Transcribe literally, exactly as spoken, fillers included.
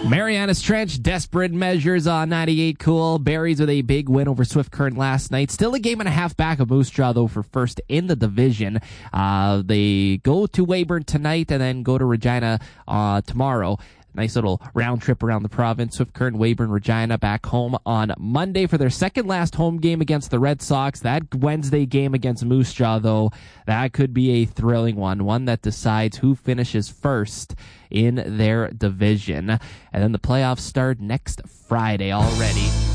Marianas Trench, desperate measures on ninety-eight Cool. Berries with a big win over Swift Current last night. Still a game and a half back of Moose Jaw, though, for first in the division. Uh, they go to Weyburn tonight and then go to Regina uh, tomorrow. Nice little round trip around the province. Swift Current, Weyburn, Regina back home on Monday for their second last home game against the Red Sox. That Wednesday game against Moose Jaw, though, that could be a thrilling one, one that decides who finishes first in their division. And then the playoffs start next Friday already.